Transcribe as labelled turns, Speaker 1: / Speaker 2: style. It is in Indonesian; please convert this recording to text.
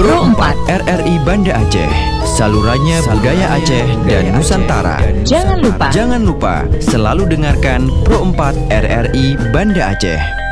Speaker 1: Pro 4
Speaker 2: RRI Banda Aceh, salurannya budaya Aceh dan Nusantara.
Speaker 1: Jangan lupa
Speaker 2: Jangan lupa selalu dengarkan Pro 4 RRI Banda Aceh.